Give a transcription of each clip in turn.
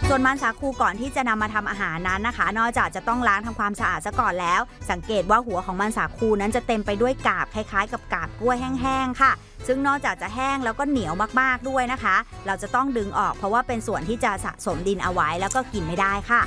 ส่วนมันสาคูก่อนที่จะนำมาทำอาหารนั้นนะคะนอกจากจะต้องล้างทำความสะอาดซะก่อนแล้วสังเกตว่าหัวของมันสาคูนั้นจะเต็มไปด้วยกาบคล้ายๆกับกาบกล้วยแห้งๆค่ะซึ่งนอกจากจะแห้งแล้วก็เหนียวมากๆด้วยนะคะเราจะต้องดึงออกเพราะว่าเป็นส่วนที่จะสะสมดินเอาไว้แล้วก็กินไม่ได้ค่ะ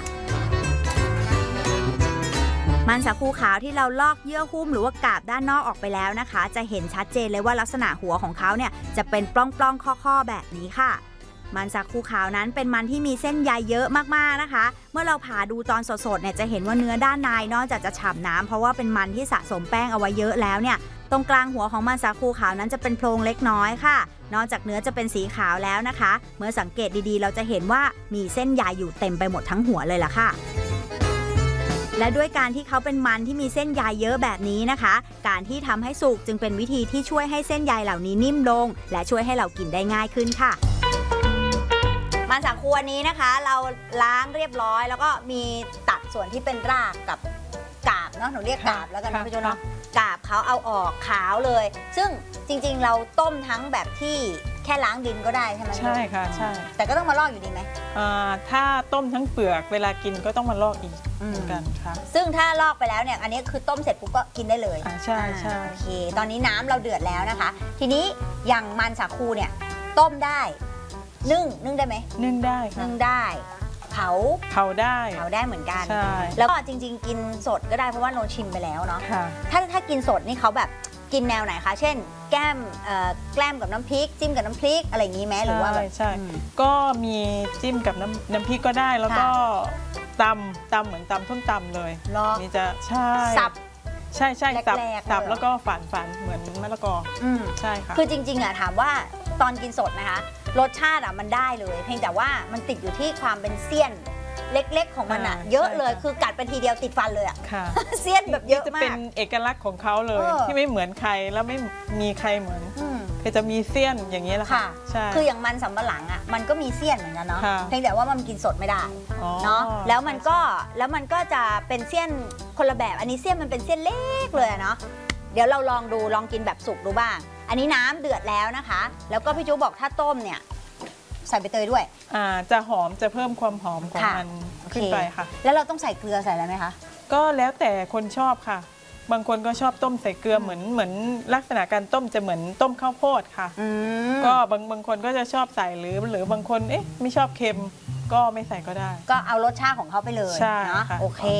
มันสาคูขาวที่เราลอกเยื่อหุ้มหรือว่ากาบด้านนอกออกไปแล้วนะคะจะเห็นชัดเจนเลยว่าลักษณะหัวของเขาเนี่ยจะเป็นปล้องๆข้อๆแบบนี้ค่ะมันสาคูขาวนั้นเป็นมันที่มีเส้นใยเยอะมากๆนะคะเมื่อเราผ่าดูตอนสดๆเนี่ยจะเห็นว่าเนื้อด้านในนอกจากจะฉ่ำน้ำเพราะว่าเป็นมันที่สะสมแป้งเอาไว้เยอะแล้วเนี่ยตรงกลางหัวของมันสาคูขาวนั้นจะเป็นโพรงเล็กน้อยค่ะนอกจากเนื้อจะเป็นสีขาวแล้วนะคะเมื่อสังเกตดีๆเราจะเห็นว่ามีเส้นใยอยู่เต็มไปหมดทั้งหัวเลยล่ะค่ะและด้วยการที่เขาเป็นมันที่มีเส้นใยเยอะแบบนี้นะคะการที่ทำให้สุกจึงเป็นวิธีที่ช่วยให้เส้นใยเหล่านี้นิ่มลงและช่วยให้เรากินได้ง่ายขึ้นค่ะมันสาคูอันนี้นะคะเราล้างเรียบร้อยแล้วก็มีตัดส่วนที่เป็นรากกับกาบเนาะหนูเรียกกาบแล้วกันนะพี่โจเนาะกาบเขาเอาออกขาวเลยซึ่งจริงๆเราต้มทั้งแบบที่แค่ล้างดินก็ได้ใช่ไหมใช่ค่ะใช่แต่ก็ต้องมาลอกอยู่ดีไหมถ้าต้มทั้งเปลือกเวลากินก็ต้องมาลอกอีกเหมือนกันค่ะซึ่งถ้าลอกไปแล้วเนี่ยอันนี้คือต้มเสร็จปุ๊บก็กินได้เลยใช่ใช่โอเคตอนนี้น้ำเราเดือดแล้วนะคะทีนี้อย่างมันสาคูเนี่ยต้มได้นึ่งได้ไหมนึ่งได้ค่ะนึ่งได้เผาได้เหมือนกันแล้วก็จริงๆกินสดก็ได้เพราะว่าเราชิมไปแล้วเนาะถ้ากินสดนี่เขาแบบกินแนวไหนคะเช่นแกล้มกับน้ำพริกจิ้มกับน้ำพริกอะไรอย่างนี้ไหมหรือว่าใช่ก็มีจิ้มกับน้ำพริกก็ได้แล้วก็ตำเหมือนตำส้มตำเลยนี่จะใช่ใช่สับแล้วก็ฝันเหมือนมะละกอใช่ค่ะคือจริงๆอะถามว่าตอนกินสดนะคะรสชาติอะมันได้เลยเพียงแต่ว่ามันติดอยู่ที่ความเป็นเสี้ยนเล็กๆของมันอะเยอะเลยคือกัดไปทีเดียวติดฟันเลยอะเสี้ยนแบบเยอะมากจะเป็นเอกลักษณ์ของเขาเลยที่ไม่เหมือนใครแล้วไม่มีใครเหมือนคือจะมีเสี้ยนอย่างนี้แหละค่ะใช่คืออย่างมันสำปะหลังอะมันก็มีเสี้ยนเหมือนกันเนาะเพียงแต่ว่ามันกินสดไม่ได้เนาะแล้วมันก็จะเป็นเสี้ยนคนละแบบอันนี้เสี้ยนมันเป็นเสี้ยนเล็กเลยเนาะเดี๋ยวเราลองกินแบบสุกดูบ้างอันนี้น้ำเดือดแล้วนะคะแล้วก็พี่จูบอกถ้าต้มเนี่ยใส่ใบเตยด้วยจะหอมจะเพิ่มความหอมของมันขึ้นไปค่ะแล้วเราต้องใส่เกลือใส่อะไรไหมคะก็แล้วแต่คนชอบค่ะบางคนก็ชอบต้มใส่เกลือเหมือนลักษณะการต้มจะเหมือนต้มข้าวโพดค่ะก็บางคนก็จะชอบใส่หรือบางคนไม่ชอบเค็มก็ไม่ใส่ก็ได้ก็เอารสชาติของเขาไปเลยเนาะโอเค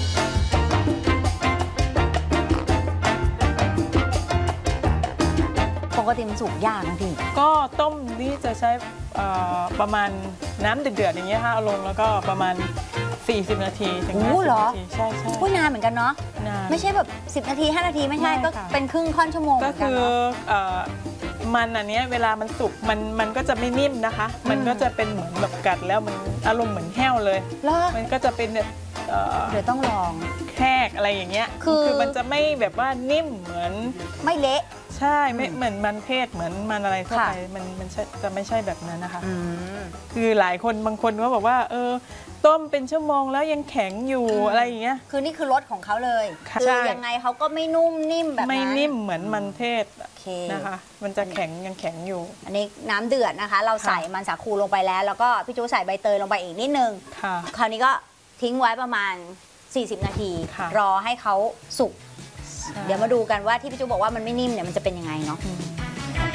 ปกติมันสุกยากนะพี่ก็ต้มนี่จะใช้ประมาณน้ำเดือดๆอย่างเงี้ยค่ะเอาลงแล้วก็ประมาณ40 นาทีถึง50 นาทีใช่นานเหมือนกันเนาะไม่ใช่แบบ10 นาที5 นาทีไม่ใช่ก็เป็นครึ่งค่อนชั่วโมงก็คือมันอันนี้เวลามันสุกมันก็จะไม่นิ่มนะคะมันก็จะเป็นเหมือนแบบกัดแล้วมันอารมณ์เหมือนแห้วเลยมันก็จะเป็นแบบเดี๋ยวต้องลองแคกอะไรอย่างเงี้ยคือมันจะไม่แบบว่านิ่มเหมือนไม่เละใช่ไม่เหมือนมันเทศเหมือนมันอะไรทั่วไปมันจะไม่ใช่แบบนั้นนะคะคือหลายคนบางคนก็บอกว่าต้มเป็นชั่วโมงแล้วยังแข็งอยู่อะไรอย่างเงี้ยคือนี่คือรสของเขาเลยคือยังไงเขาก็ไม่นุ่มนิ่มแบบนั้นไม่นิ่มเหมือนมันเทศนะคะมันจะยังแข็งอยู่อันนี้น้ำเดือดนะคะเราใส่มันสาคูลงไปแล้วก็พี่จูใส่ใบเตยลงไปอีกนิดนึงคราวนี้ก็ทิ้งไว้ประมาณ40 นาทีรอให้เขาสุกเดี๋ยวมาดูกันว่าที่พี่จูบอกว่ามันไม่นิ่มเนี่ยมันจะเป็นยังไงเนาะ